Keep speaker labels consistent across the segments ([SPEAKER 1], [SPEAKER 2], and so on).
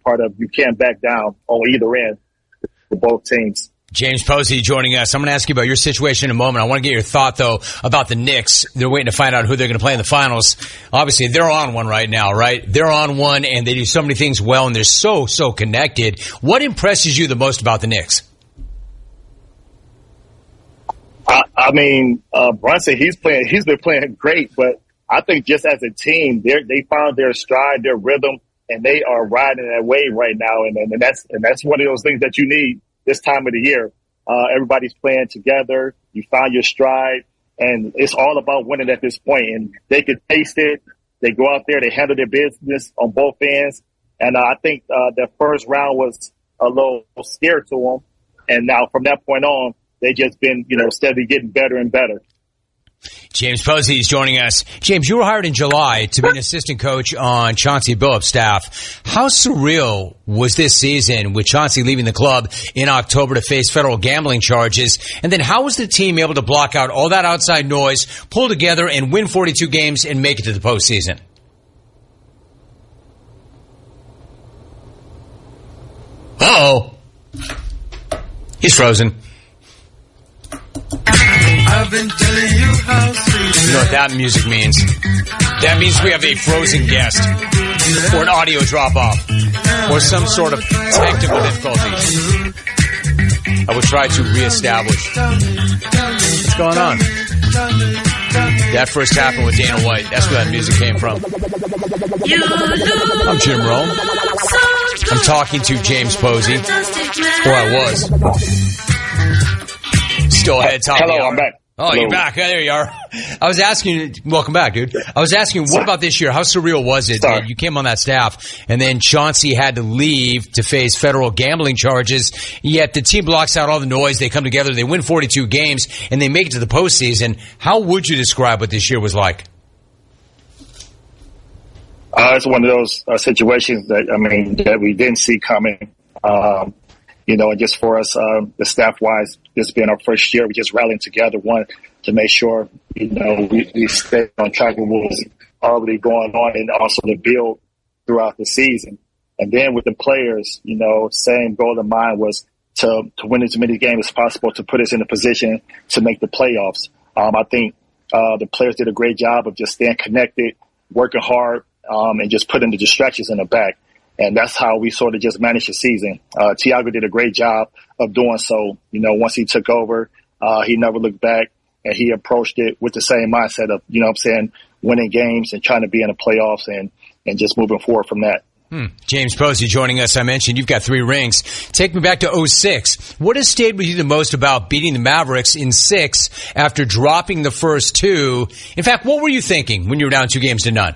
[SPEAKER 1] part of you can't back down on either end for both teams.
[SPEAKER 2] James Posey joining us. I'm going to ask you about your situation in a moment. I want to get your thought, though, about the Knicks. They're waiting to find out who they're going to play in the finals. Obviously, they're on one right now, right? They're on one, and they do so many things well, and they're so connected. What impresses you the most about the Knicks?
[SPEAKER 1] Brunson, he's been playing great, but I think just as a team, they found their stride, their rhythm, and they are riding that wave right now. And that's one of those things that you need this time of the year. Everybody's playing together. You found your stride, and it's all about winning at this point. And they could taste it. They go out there, they handle their business on both ends. And I think their first round was a little scared to them. And now from that point on, they just been, steadily getting better and better.
[SPEAKER 2] James Posey is joining us. James, you were hired in July to be an assistant coach on Chauncey Billups' staff. How surreal was this season with Chauncey leaving the club in October to face federal gambling charges? And then how was the team able to block out all that outside noise, pull together, and win 42 games and make it to the postseason? Uh-oh. He's frozen.
[SPEAKER 3] I've been telling you how sweet.
[SPEAKER 2] You know what that music means? That means we have a frozen guest, or an audio drop-off, or some sort of technical difficulty. I will try to reestablish what's going on. That first happened with Dana White. That's where that music came from. I'm Jim Rome. I'm talking to James Posey, or I was. Still ahead, top
[SPEAKER 1] Hello,
[SPEAKER 2] of the hour.
[SPEAKER 1] I'm back.
[SPEAKER 2] Oh,
[SPEAKER 1] Hello.
[SPEAKER 2] You're back. There you are. I was asking you, welcome back, dude. I was asking you, what about this year? How surreal was it that you came on that staff and then Chauncey had to leave to face federal gambling charges, yet the team blocks out all the noise, they come together, they win 42 games, and they make it to the postseason. How would you describe what this year was like?
[SPEAKER 1] It's one of those situations that we didn't see coming. And just for us, the staff-wise, this being our first year, we just rallying together, one, to make sure, we stay on track with what was already going on and also to build throughout the season. And then with the players, same goal in mind was to win as many games as possible to put us in a position to make the playoffs. I think the players did a great job of just staying connected, working hard, and just putting the distractions in the back. And that's how we sort of just managed the season. Tiago did a great job of doing so. Once he took over, he never looked back, and he approached it with the same mindset of, winning games and trying to be in the playoffs and just moving forward from that.
[SPEAKER 2] James Posey joining us. I mentioned you've got 3 rings. Take me back to 2006. What has stayed with you the most about beating the Mavericks in 6 after dropping the first 2? In fact, what were you thinking when you were down 2-0?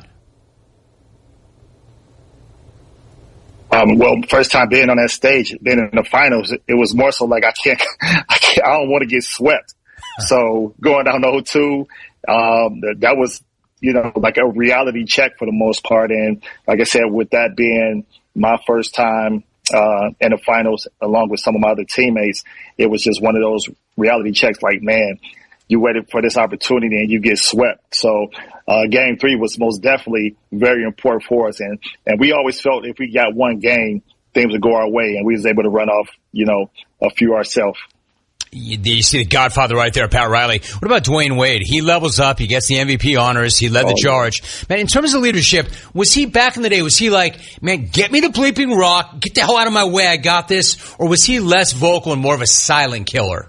[SPEAKER 1] First time being on that stage, being in the finals, it was more so like I don't want to get swept. So going down 0-2, that was, like a reality check for the most part. And like I said, with that being my first time in the finals, along with some of my other teammates, it was just one of those reality checks. Like, man, you waited for this opportunity and you get swept. So game 3 was most definitely very important for us. And we always felt if we got one game, things would go our way, and we was able to run off, a few ourselves.
[SPEAKER 2] You see the godfather right there, Pat Riley. What about Dwayne Wade? He levels up. He gets the MVP honors. He led the charge. Man, in terms of leadership, was he back in the day, was he like, man, get me the bleeping rock, get the hell out of my way, I got this? Or was he less vocal and more of a silent killer?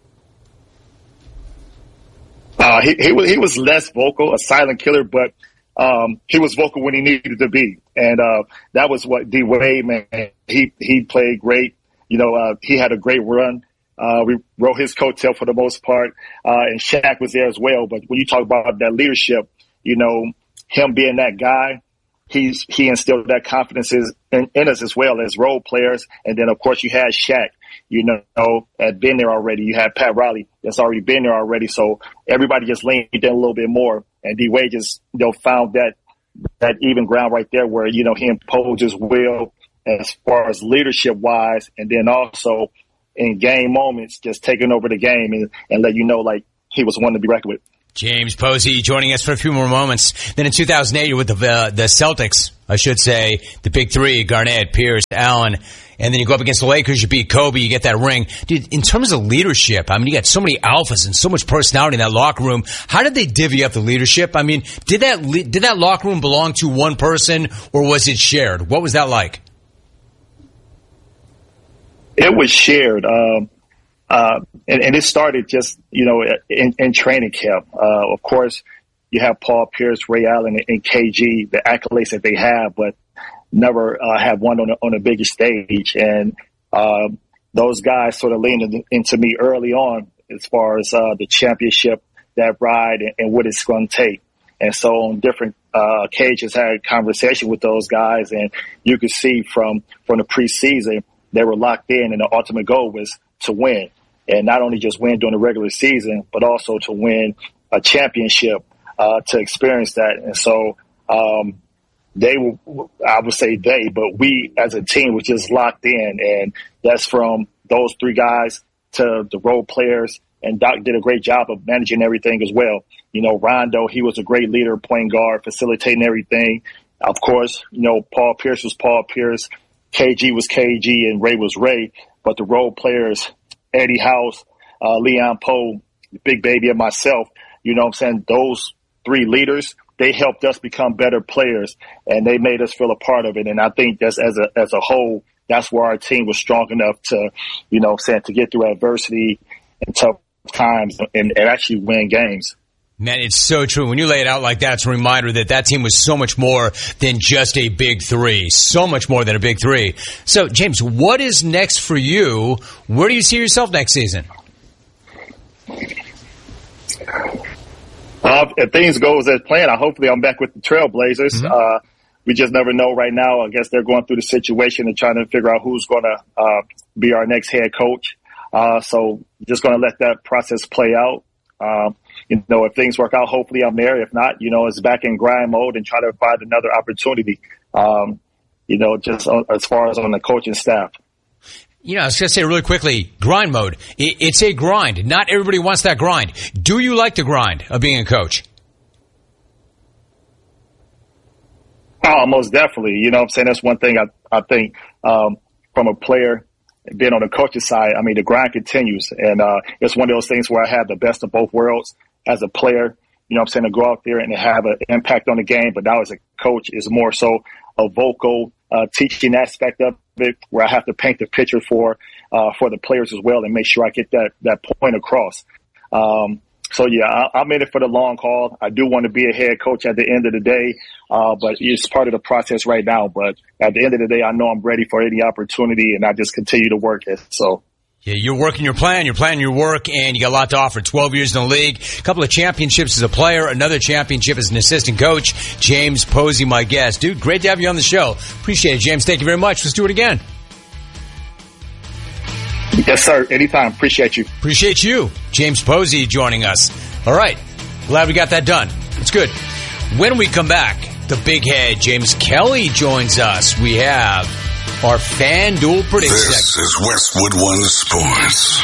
[SPEAKER 1] He was less vocal, a silent killer, but he was vocal when he needed to be. And that was what D Wade, man, he played great. He had a great run. We rode his coattail for the most part, and Shaq was there as well. But when you talk about that leadership, him being that guy, he instilled that confidence in us as well as role players. And then, of course, you had Shaq, had been there already. You had Pat Riley that's already been there already. So everybody just leaned in a little bit more. And D Wade just, found that even ground right there where, he imposed his will as far as leadership wise. And then also in game moments, just taking over the game and let like he was one to be reckoned with.
[SPEAKER 2] James Posey joining us for a few more moments. Then in 2008, you're with the Celtics, I should say, the big three, Garnett, Pierce, Allen. And then you go up against the Lakers, you beat Kobe, you get that ring. Dude, in terms of leadership, I mean, you got so many alphas and so much personality in that locker room. How did they divvy up the leadership? I mean, did that locker room belong to one person, or was it shared? What was that like?
[SPEAKER 1] It was shared. And it started just, in training camp. Of course, you have Paul Pierce, Ray Allen, and KG, the accolades that they have, but never have one on a bigger stage. And those guys sort of leaned into me early on as far as the championship, that ride, and what it's going to take. And so on different occasions, I had conversation with those guys, and you could see from the preseason, they were locked in, and the ultimate goal was to win. And not only just win during the regular season, but also to win a championship, to experience that. And so I would say but we as a team was just locked in. And that's from those three guys to the role players. And Doc did a great job of managing everything as well. Rondo, he was a great leader, point guard, facilitating everything. Of course, Paul Pierce was Paul Pierce, KG was KG, and Ray was Ray. But the role players, Eddie House, Leon Poe, Big Baby, and myself, those three leaders, they helped us become better players, and they made us feel a part of it. And I think that's as a whole, that's where our team was strong enough to, to get through adversity and tough times and actually win games.
[SPEAKER 2] Man, it's so true. When you lay it out like that, it's a reminder that team was so much more than just a big three. So much more than a big three. So, James, what is next for you? Where do you see yourself next season?
[SPEAKER 1] If things go as planned, hopefully I'm back with the Trailblazers. Mm-hmm. We just never know right now. I guess they're going through the situation and trying to figure out who's going to be our next head coach. So just going to let that process play out. If things work out, hopefully I'm there. If not, it's back in grind mode and try to find another opportunity, just as far as on the coaching staff.
[SPEAKER 2] I was going to say really quickly, grind mode. It's a grind. Not everybody wants that grind. Do you like the grind of being a coach?
[SPEAKER 1] Oh, most definitely. That's one thing I think from a player being on the coaching side, I mean, the grind continues. And it's one of those things where I have the best of both worlds as a player, to go out there and have an impact on the game. But now as a coach is more so a vocal teaching aspect of it, where I have to paint the picture for the players as well and make sure I get that point across. So, yeah, I'm in it for the long haul. I do want to be a head coach at the end of the day, but it's part of the process right now. But at the end of the day, I know I'm ready for any opportunity, and I just continue to work it. So.
[SPEAKER 2] Yeah, you're working your plan, you're planning your work, and you got a lot to offer. 12 years in the league, a couple of championships as a player, another championship as an assistant coach. James Posey, my guest. Dude, great to have you on the show. Appreciate it, James. Thank you very much. Let's do it again.
[SPEAKER 1] Yes, sir. Anytime. Appreciate you.
[SPEAKER 2] Appreciate you. James Posey joining us. All right. Glad we got that done. It's good. When we come back, the big head, James Kelly, joins us. We have our FanDuel prediction.
[SPEAKER 4] This is Westwood One Sports.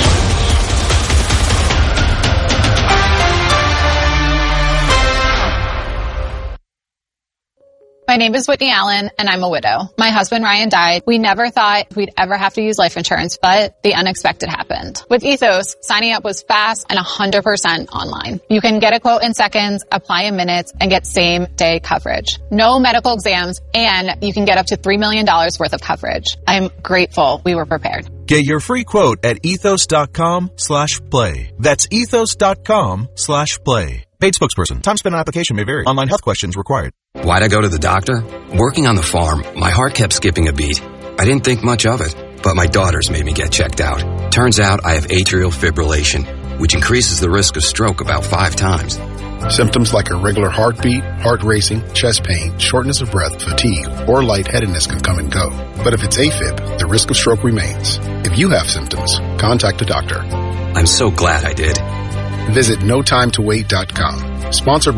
[SPEAKER 5] My name is Whitney Allen, and I'm a widow. My husband, Ryan, died. We never thought we'd ever have to use life insurance, but the unexpected happened. With Ethos, signing up was fast and 100% online. You can get a quote in seconds, apply in minutes, and get same-day coverage. No medical exams, and you can get up to $3 million worth of coverage. I'm grateful we were prepared.
[SPEAKER 6] Get your free quote at ethos.com/play. That's ethos.com/play. Paid spokesperson. Time spent on application may vary. Online health questions required.
[SPEAKER 7] Why'd I go to the doctor? Working on the farm, my heart kept skipping a beat. I didn't think much of it, but my daughters made me get checked out. Turns out I have atrial fibrillation, which increases the risk of stroke about 5 times.
[SPEAKER 8] Symptoms like irregular heartbeat, heart racing, chest pain, shortness of breath, fatigue, or lightheadedness can come and go. But if it's AFib, the risk of stroke remains. If you have symptoms, contact a doctor.
[SPEAKER 7] I'm so glad I did.
[SPEAKER 8] Visit NoTimeToWait.com. Sponsored by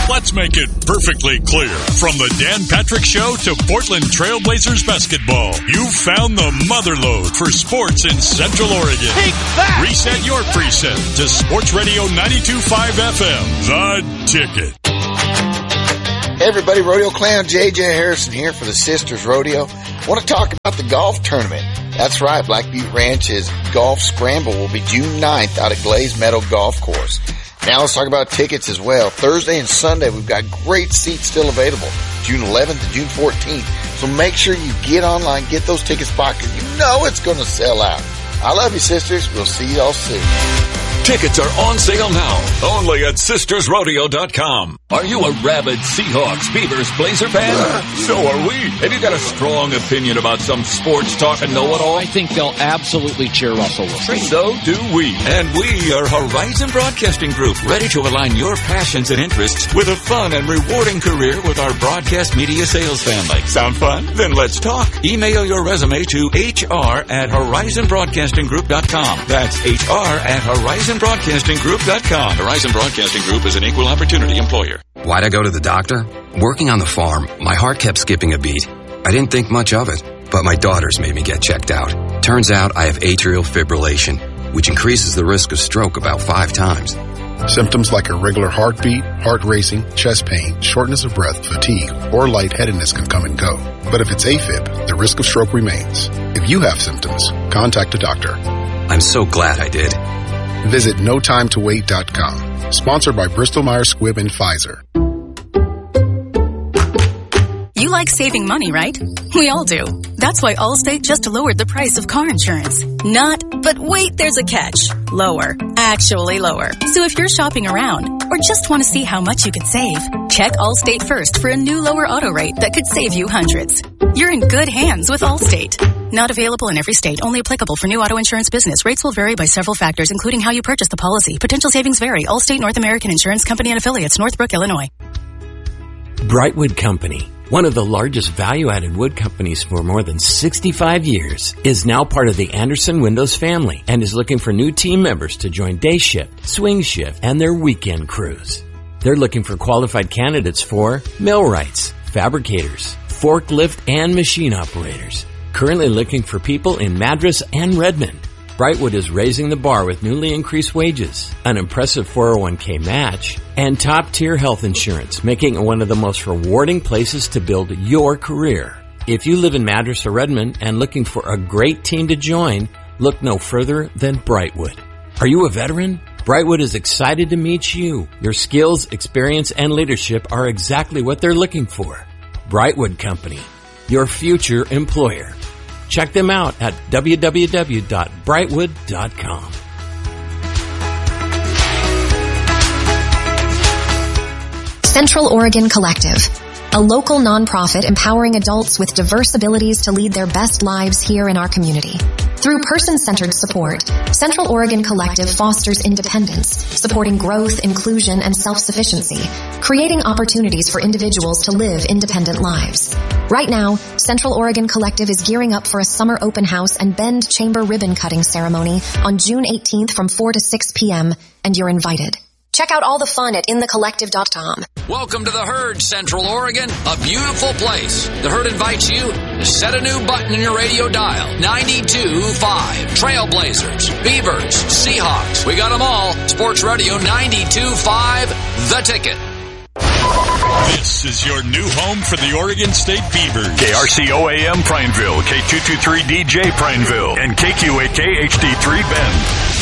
[SPEAKER 9] Let's make it perfectly clear. From the Dan Patrick Show to Portland Trailblazers basketball, you've found the motherlode for sports in Central Oregon.
[SPEAKER 10] Take that!
[SPEAKER 9] Reset your preset to Sports Radio 92.5 FM, The Ticket.
[SPEAKER 11] Hey everybody, Rodeo Clown JJ Harrison here for the Sisters Rodeo. I want to talk about the golf tournament. That's right, Black Butte Ranch's Golf Scramble will be June 9th out at Glaze Meadow Golf Course. Now let's talk about tickets as well. Thursday and Sunday, we've got great seats still available, June 11th and June 14th. So make sure you get online, get those tickets bought, because you know it's going to sell out. I love you, sisters. We'll see y'all soon.
[SPEAKER 12] Tickets are on sale now, only at sistersrodeo.com. Are you a rabid Seahawks, Beavers, Blazer fan? So are we. Have you got a strong opinion about some sports talk and know-it-all?
[SPEAKER 13] I think they'll absolutely cheer Russell Wilson.
[SPEAKER 12] So do we. And we are Horizon Broadcasting Group, ready to align your passions and interests with a fun and rewarding career with our broadcast media sales family. Sound fun? Then let's talk. Email your resume to hr@horizonbroadcastinggroup.com. That's hr@horizonbroadcastinggroup.com. Horizon Broadcasting Group is an equal opportunity employer.
[SPEAKER 7] Why'd I go to the doctor? Working on the farm, my heart kept skipping a beat. I didn't think much of it, but my daughters made me get checked out. Turns out I have atrial fibrillation, which increases the risk of stroke about 5 times.
[SPEAKER 8] Symptoms like irregular heartbeat, heart racing, chest pain, shortness of breath, fatigue, or lightheadedness can come and go. But if it's AFib, the risk of stroke remains. If you have symptoms, contact a doctor.
[SPEAKER 7] I'm so glad I did.
[SPEAKER 8] Visit NoTimeToWait.com. Sponsored by Bristol-Myers Squibb and Pfizer.
[SPEAKER 14] You like saving money, right? We all do. That's why Allstate just lowered the price of car insurance. But wait, there's a catch. Lower. Actually lower. So if you're shopping around or just want to see how much you could save, check Allstate first for a new lower auto rate that could save you hundreds. You're in good hands with Allstate. Not available in every state. Only applicable for new auto insurance business. Rates will vary by several factors, including how you purchase the policy. Potential savings vary. Allstate North American Insurance Company and Affiliates, Northbrook, Illinois.
[SPEAKER 15] Brightwood Company, one of the largest value-added wood companies for more than 65 years, is now part of the Anderson Windows family and is looking for new team members to join day shift, swing shift, and their weekend crews. They're looking for qualified candidates for millwrights, fabricators, forklift, and machine operators. Currently looking for people in Madras and Redmond. Brightwood is raising the bar with newly increased wages, an impressive 401k match, and top-tier health insurance, making it one of the most rewarding places to build your career. If you live in Madras or Redmond and looking for a great team to join, look no further than Brightwood. Are you a veteran? Brightwood is excited to meet you. Your skills, experience, and leadership are exactly what they're looking for. Brightwood Company, your future employer. Check them out at www.brightwood.com.
[SPEAKER 16] Central Oregon Collective, a local nonprofit empowering adults with diverse abilities to lead their best lives here in our community. Through person-centered support, Central Oregon Collective fosters independence, supporting growth, inclusion, and self-sufficiency, creating opportunities for individuals to live independent lives. Right now, Central Oregon Collective is gearing up for a summer open house and Bend Chamber ribbon cutting ceremony on June 18th from 4 to 6 p.m., and you're invited. Check out all the fun at inthecollective.com.
[SPEAKER 17] Welcome to the Herd, Central Oregon, a beautiful place. The Herd invites you to set a new button in your radio dial. 92.5. Trailblazers, Beavers, Seahawks. We got them all. Sports Radio 92.5, The Ticket.
[SPEAKER 9] This is your new home for the Oregon State Beavers. KRCO-AM Prineville, K223DJ Prineville, and KQAK HD3 Bend.